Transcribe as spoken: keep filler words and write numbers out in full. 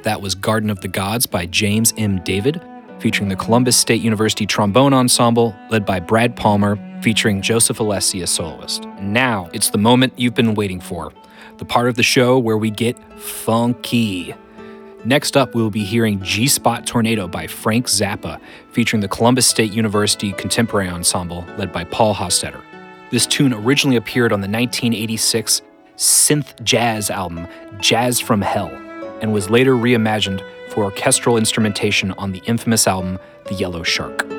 That was Garden of the Gods by James M. David, featuring the Columbus State University Trombone Ensemble, led by Brad Palmer, featuring Joseph Alessi as soloist. And now, it's the moment you've been waiting for, the part of the show where we get funky. Next up, we'll be hearing G-Spot Tornado by Frank Zappa, featuring the Columbus State University Contemporary Ensemble, led by Paul Hostetter. This tune originally appeared on the nineteen eighty-six synth jazz album, Jazz from Hell, and was later reimagined for orchestral instrumentation on the infamous album, The Yellow Shark.